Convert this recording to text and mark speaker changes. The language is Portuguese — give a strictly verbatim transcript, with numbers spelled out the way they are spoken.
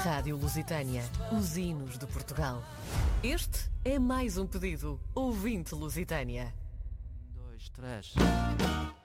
Speaker 1: Rádio Lusitânia, os hinos de Portugal. Este é mais um pedido ouvinte Lusitânia.
Speaker 2: Dois, três.